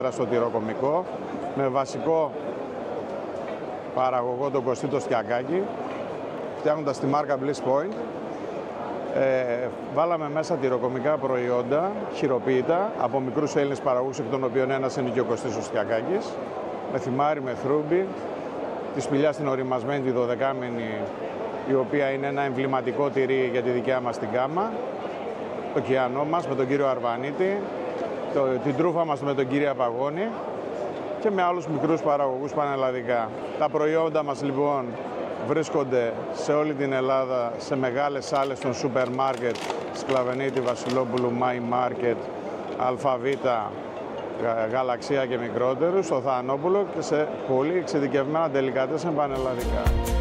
στο τυροκομικό με βασικό παραγωγό τον Κωστή το Στιακάκη, φτιάχνοντας τη μάρκα Bliss Point. Βάλαμε μέσα τυροκομικά προϊόντα, χειροποίητα, από μικρούς Έλληνες παραγωγούς, εκ των οποίων ένας είναι και ο Κωστής ο Στιακάκης, με θυμάρι, με θρούμπι, τη σπηλιά στην οριμασμένη, τη 12μηνη, η οποία είναι ένα εμβληματικό τυρί για τη δικιά μας την γάμα, το κιανό μας με τον κύριο Αρβανίτη, την τρούφα μας με τον κύριο Παγώνη και με άλλους μικρούς παραγωγούς πανελλαδικά. Τα προϊόντα μας λοιπόν βρίσκονται σε όλη την Ελλάδα, σε μεγάλες σάλες των σούπερ μάρκετ, Σκλαβενίτη, Βασιλόπουλου, My Market, Αλφαβήτα, Γαλαξία και μικρότερους, στο Θανόπουλο και σε πολύ εξειδικευμένα τελικατέσεν πανελλαδικά.